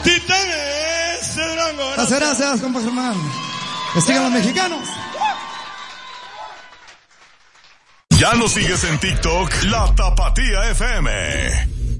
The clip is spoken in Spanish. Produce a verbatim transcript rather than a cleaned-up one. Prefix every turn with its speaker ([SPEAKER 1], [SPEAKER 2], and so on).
[SPEAKER 1] Titanes de Durango.
[SPEAKER 2] Gracias, gracias, compa Germán. Que sigan los mexicanos.
[SPEAKER 3] Ya nos sigues en TikTok, La Tapatía F M.